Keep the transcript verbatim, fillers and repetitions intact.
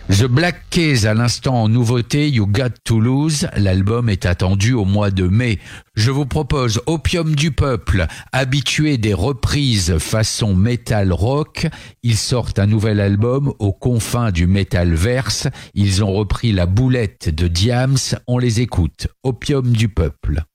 The Black Keys à l'instant en nouveauté, You Got to Lose. L'album est attendu au mois de mai. Je vous propose Opium du Peuple, habitué des reprises façon metal rock. Ils sortent un nouvel album aux confins du metal verse. Ils ont repris la boulette de Diams. On les écoute. Opium du Peuple.